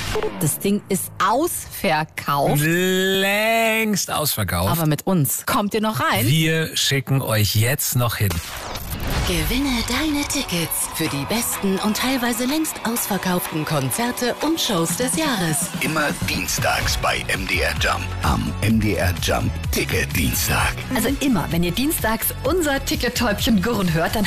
Das Ding ist ausverkauft. Längst ausverkauft. Aber mit uns. Kommt ihr noch rein? Wir schicken euch jetzt noch hin. Gewinne deine Tickets für die besten und teilweise längst ausverkauften Konzerte und Shows des Jahres. Immer dienstags bei MDR Jump. Am MDR Jump Ticket Dienstag. Also immer, wenn ihr dienstags unser Ticket-Täubchen gurren hört, dann